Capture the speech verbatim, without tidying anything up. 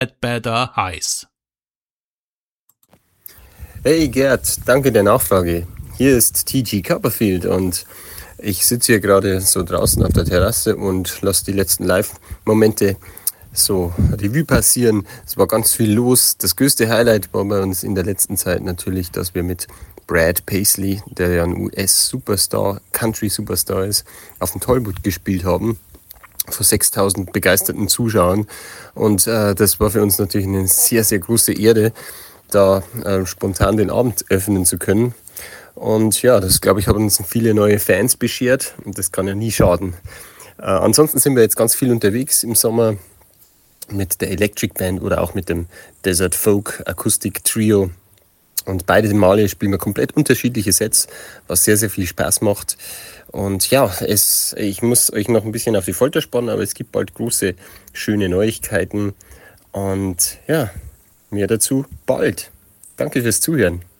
Better heiß. Hey Gerd, danke der Nachfrage. Hier ist T G Copperfield und ich sitze hier gerade so draußen auf der Terrasse und lasse die letzten Live-Momente so Revue passieren. Es war ganz viel los. Das größte Highlight war bei uns in der letzten Zeit natürlich, dass wir mit Brad Paisley, der ja ein U S-Superstar, Country-Superstar ist, auf dem Tollwood gespielt haben. Vor sechstausend begeisterten Zuschauern. Und äh, das war für uns natürlich eine sehr, sehr große Ehre, da äh, spontan den Abend öffnen zu können. Und ja, das, glaube ich, hat uns viele neue Fans beschert und das kann ja nie schaden. Äh, ansonsten sind wir jetzt ganz viel unterwegs im Sommer mit der Electric Band oder auch mit dem Desert Folk Akustik Trio. Und beide Male spielen wir komplett unterschiedliche Sets, was sehr, sehr viel Spaß macht. Und ja, es, ich muss euch noch ein bisschen auf die Folter spannen, aber es gibt bald große, schöne Neuigkeiten. Und ja, mehr dazu bald. Danke fürs Zuhören.